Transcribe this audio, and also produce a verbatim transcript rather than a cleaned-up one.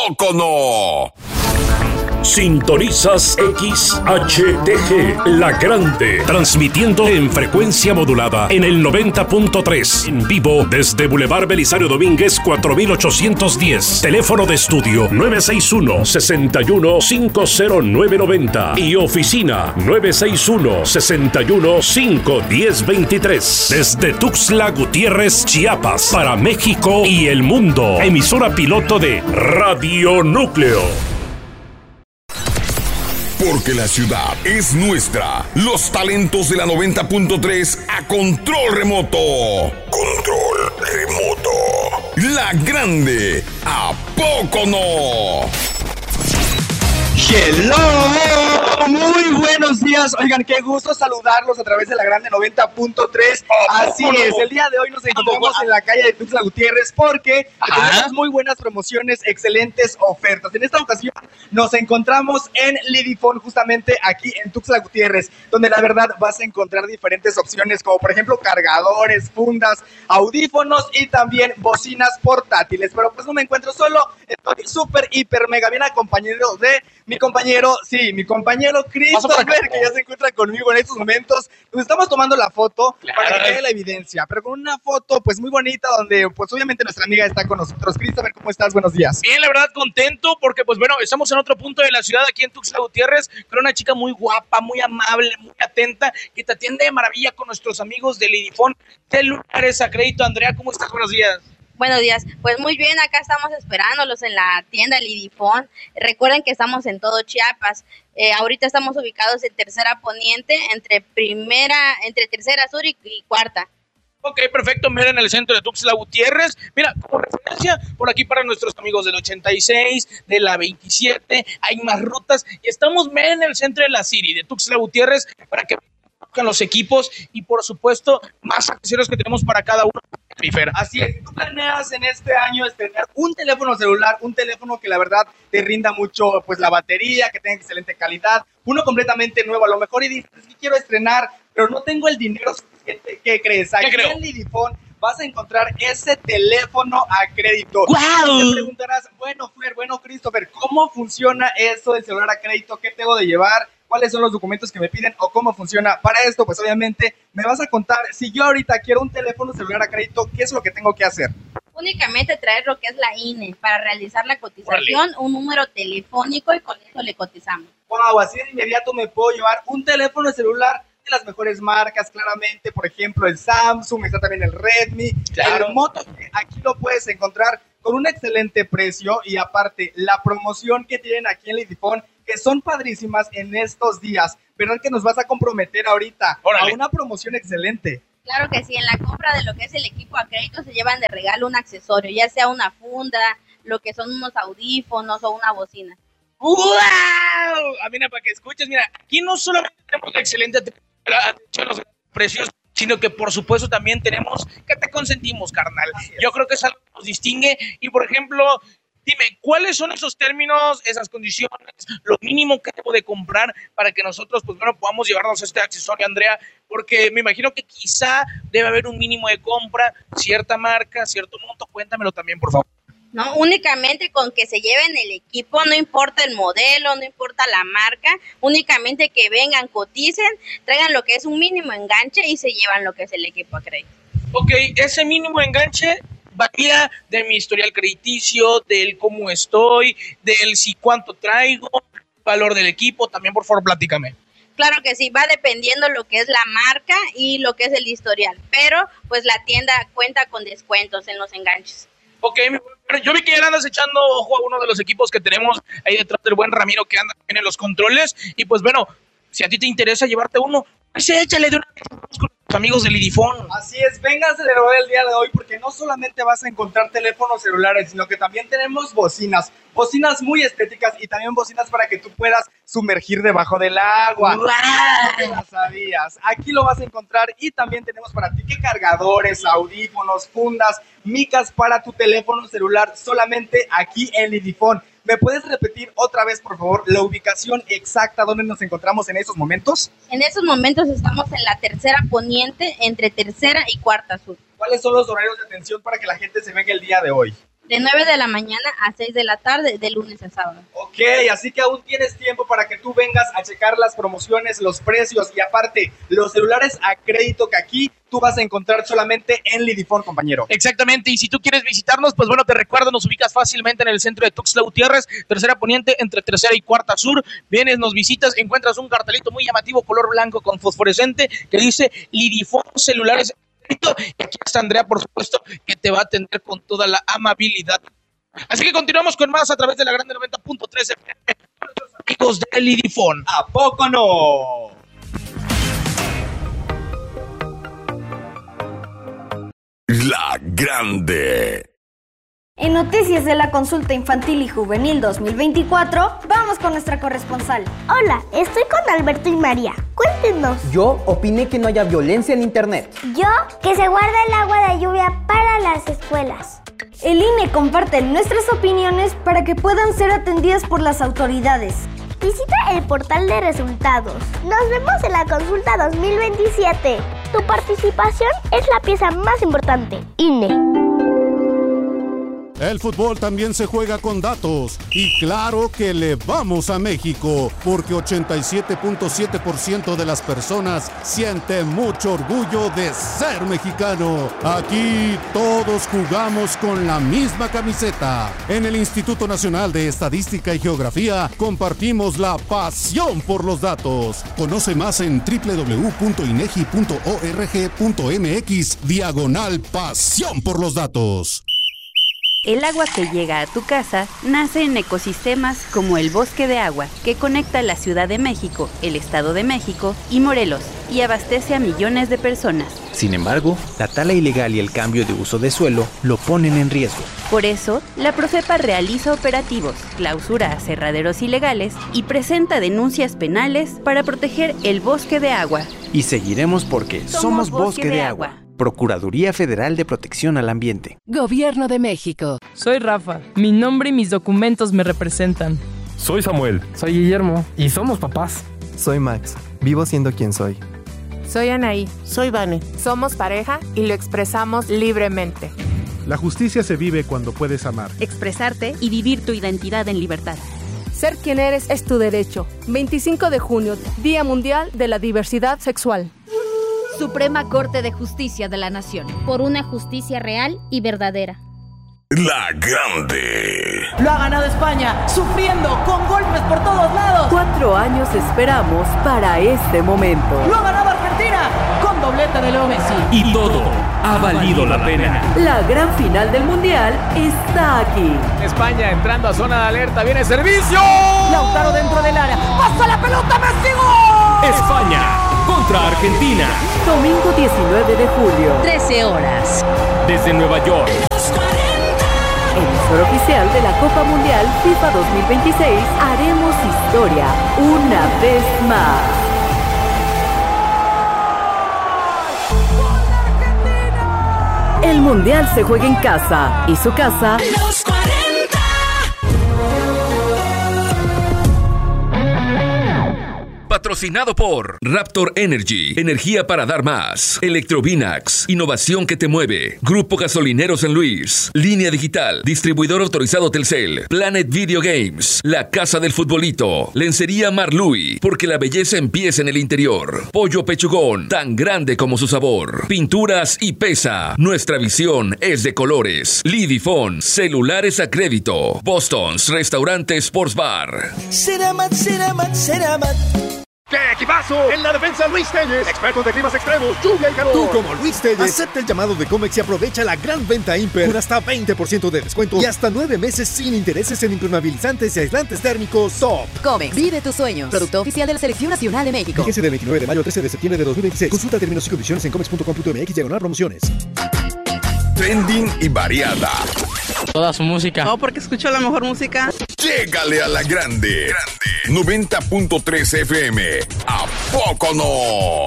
poco no? Sintonizas X H T G, La Grande, transmitiendo en frecuencia modulada en el noventa punto tres, en vivo desde Boulevard Belisario Domínguez cuatro mil ochocientos diez, teléfono de estudio nueve seis uno, seis uno cinco cero nueve nueve cero y oficina nueve seis uno, seis uno cinco uno cero dos tres, desde Tuxtla Gutiérrez, Chiapas, para México y el mundo, emisora piloto de Radio Núcleo. Porque la ciudad es nuestra. Los talentos de la noventa punto tres a control remoto. Control remoto. La Grande, ¿a poco no? ¡Hello! Muy buenos días. Oigan, qué gusto saludarlos a través de la Grande noventa punto tres. Así es, el día de hoy nos encontramos en la calle de Tuxtla Gutiérrez porque Ajá. tenemos muy buenas promociones, excelentes ofertas. En esta ocasión nos encontramos en Lidifón, justamente aquí en Tuxtla Gutiérrez, donde la verdad vas a encontrar diferentes opciones, como por ejemplo cargadores, fundas, audífonos y también bocinas portátiles. Pero pues no me encuentro solo, estoy súper, hiper, mega bien acompañado de mi compañero, sí, mi compañero Christopher, que ya se encuentra conmigo en estos momentos. Nos estamos tomando la foto claro. para que quede la evidencia, pero con una foto pues muy bonita donde pues obviamente nuestra amiga está con nosotros. Christopher, ¿cómo estás? Buenos días. Bien, la verdad contento porque pues bueno, estamos en otro punto de la ciudad aquí en Tuxtla Gutiérrez con una chica muy guapa, muy amable, muy atenta, que te atiende de maravilla con nuestros amigos de Lidifón Celulares a Crédito. Andrea, ¿cómo estás? Buenos días. Buenos días, pues muy bien, acá estamos esperándolos en la tienda Lidifón. Recuerden que estamos en todo Chiapas. Eh, ahorita estamos ubicados en Tercera Poniente, entre primera, entre Tercera Sur y, y Cuarta. Ok, perfecto, miren en el centro de Tuxtla Gutiérrez. Mira, como referencia, por aquí para nuestros amigos del ochenta y seis, de la veintisiete, hay más rutas. Y estamos miren, en el centro de la City, de Tuxtla Gutiérrez, para que busquen los equipos y por supuesto, más accesorios que tenemos para cada uno. Así es, si tú planeas en este año estrenar un teléfono celular, un teléfono que la verdad te rinda mucho pues la batería, que tenga excelente calidad, uno completamente nuevo a lo mejor y dices, es que quiero estrenar, pero no tengo el dinero suficiente, ¿qué crees? Aquí en Lidifón vas a encontrar ese teléfono a crédito. ¡Wow! Y te preguntarás, bueno, Fer, bueno, Christopher, ¿cómo funciona eso del celular a crédito? ¿Qué tengo de llevar? ¿Cuáles son los documentos que me piden o cómo funciona? Para esto, pues obviamente me vas a contar, si yo ahorita quiero un teléfono celular a crédito, ¿qué es lo que tengo que hacer? Únicamente traer lo que es la I N E para realizar la cotización, Órale. un número telefónico y con eso le cotizamos. Wow, así de inmediato me puedo llevar un teléfono celular de las mejores marcas, claramente, por ejemplo el Samsung, está también el Redmi, claro. el Moto, aquí lo puedes encontrar con un excelente precio y aparte la promoción que tienen aquí en Lidifón, que son padrísimas en estos días. ¿Verdad que nos vas a comprometer ahorita Órale. a una promoción excelente? Claro que sí, en la compra de lo que es el equipo a crédito se llevan de regalo un accesorio, ya sea una funda, lo que son unos audífonos o una bocina. ¡Wow! Ah, mira, para que escuches, mira, aquí no solamente tenemos excelente atención a los precios, sino que por supuesto también tenemos que te consentimos, carnal. Yo creo que es algo que nos distingue y, por ejemplo, dime, ¿cuáles son esos términos, esas condiciones, lo mínimo que debo de comprar para que nosotros, pues bueno, podamos llevarnos este accesorio, Andrea? Porque me imagino que quizá debe haber un mínimo de compra, cierta marca, cierto monto. Cuéntamelo también, por favor. No, únicamente con que se lleven el equipo, no importa el modelo, no importa la marca, únicamente que vengan, coticen, traigan lo que es un mínimo enganche y se llevan lo que es el equipo a crédito. Ok, ese mínimo enganche varía de mi historial crediticio, del cómo estoy, del si cuánto traigo, valor del equipo, también por favor platícame. Claro que sí, va dependiendo lo que es la marca y lo que es el historial, pero pues la tienda cuenta con descuentos en los enganches. Ok, yo vi que ya andas echando ojo a uno de los equipos que tenemos ahí detrás del buen Ramiro que anda en los controles. Y pues bueno, si a ti te interesa llevarte uno, pues échale de una vez con los amigos de Lidifón. Así es, véngase de nuevo el día de hoy porque no solamente vas a encontrar teléfonos celulares, sino que también tenemos bocinas. Bocinas muy estéticas y también bocinas para que tú puedas sumergir debajo del agua. ¡Wow! No las sabías. Aquí lo vas a encontrar y también tenemos para ti que cargadores, audífonos, fundas, micas para tu teléfono celular solamente aquí en Lidifón. ¿Me puedes repetir otra vez, por favor, la ubicación exacta donde nos encontramos en esos momentos? En estos momentos estamos en la Tercera Poniente, entre Tercera y Cuarta Sur. ¿Cuáles son los horarios de atención para que la gente se venga el día de hoy? de nueve de la mañana a seis de la tarde, de lunes a sábado. Ok, así que aún tienes tiempo para que tú vengas a checar las promociones, los precios y aparte los celulares a crédito que aquí tú vas a encontrar solamente en Lidifón, compañero. Exactamente, y si tú quieres visitarnos, pues bueno, te recuerdo, nos ubicas fácilmente en el centro de Tuxtla Gutiérrez, tercera poniente entre tercera y cuarta sur. Vienes, nos visitas, encuentras un cartelito muy llamativo, color blanco con fosforescente, que dice Lidifón Celulares. Y aquí está Andrea, por supuesto, que te va a atender con toda la amabilidad. Así que continuamos con más a través de la Grande noventa punto tres, amigos de Lidifón. ¿A poco no? La Grande. En noticias de la consulta infantil y juvenil dos mil veinticuatro, vamos con nuestra corresponsal. Hola, estoy con Alberto y María. Cuéntenos. Yo opiné que no haya violencia en internet. Yo, que se guarde el agua de lluvia para las escuelas. El I N E comparte nuestras opiniones para que puedan ser atendidas por las autoridades. Visita el portal de resultados. Nos vemos en la consulta dos mil veintisiete. Tu participación es la pieza más importante. I N E. El fútbol también se juega con datos y claro que le vamos a México porque ochenta y siete punto siete por ciento de las personas sienten mucho orgullo de ser mexicano. Aquí todos jugamos con la misma camiseta. En el Instituto Nacional de Estadística y Geografía compartimos la pasión por los datos. Conoce más en doble u doble u doble u punto inegi punto org punto mx diagonal pasión por los datos. El agua que llega a tu casa nace en ecosistemas como el Bosque de Agua, que conecta la Ciudad de México, el Estado de México y Morelos, y abastece a millones de personas. Sin embargo, la tala ilegal y el cambio de uso de suelo lo ponen en riesgo. Por eso, la Profepa realiza operativos, clausura aserraderos ilegales y presenta denuncias penales para proteger el Bosque de Agua. Y seguiremos porque somos, somos Bosque, Bosque de, de Agua. Agua. Procuraduría Federal de Protección al Ambiente. Gobierno de México. Soy Rafa. Mi nombre y mis documentos me representan. Soy Samuel. Soy Guillermo. Y somos papás. Soy Max. Vivo siendo quien soy. Soy Anaí. Soy Vane. Somos pareja y lo expresamos libremente. La justicia se vive cuando puedes amar, expresarte y vivir tu identidad en libertad. Ser quien eres es tu derecho. veinticinco de junio, Día Mundial de la Diversidad Sexual. Suprema Corte de Justicia de la Nación. Por una justicia real y verdadera. La Grande. Lo ha ganado España, sufriendo, con golpes por todos lados. Cuatro años esperamos para este momento. Lo ha ganado Argentina, con doblete de Leo Messi. Y todo ha valido la pena. La gran final del Mundial está aquí. España entrando a zona de alerta, viene servicio. Lautaro dentro del área, pasa la pelota, Messi, ¡gol! España contra Argentina. Domingo diecinueve de julio. trece horas. Desde Nueva York. Emisor oficial de la Copa Mundial FIFA dos mil veintiséis, haremos historia una vez más. El Mundial se juega en casa y su casa... Los cuarenta. Patrocinado por Raptor Energy, energía para dar más. Electrovinax, innovación que te mueve. Grupo Gasolinero San Luis, Línea Digital, distribuidor autorizado Telcel, Planet Video Games, La Casa del Futbolito, Lencería Marlui, porque la belleza empieza en el interior. Pollo Pechugón, tan grande como su sabor. Pinturas y Pesa, nuestra visión es de colores. Lidifón, celulares a crédito. Boston's Restaurante Sports Bar. Ceramat, Ceramat, Ceramat. ¡Qué equipazo! En la defensa, Luis Telles, expertos de climas extremos, lluvia y calor. Tú, como Luis Telles, acepta el llamado de Comex y aprovecha la gran venta Imper con hasta veinte por ciento de descuento y hasta nueve meses sin intereses en impermeabilizantes y aislantes térmicos Top. Comex, vive tus sueños. Producto oficial de la Selección Nacional de México. Fíjese del veintinueve de mayo al trece de septiembre de dos mil veintiséis. Consulta términos y condiciones en comex punto com punto mx diagonal promociones. Trending y variada. Toda su música. No, porque escucho la mejor música. Llégale a la grande. Grande. noventa punto tres F M. ¿A poco no?